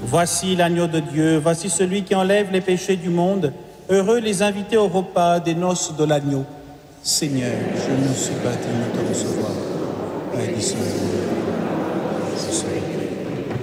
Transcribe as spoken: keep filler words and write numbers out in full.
Voici l'agneau de Dieu, voici celui qui enlève les péchés du monde. Heureux les invités au repas des noces de l'agneau. Seigneur, je ne suis pas digne de te recevoir. Aie de ce je serai.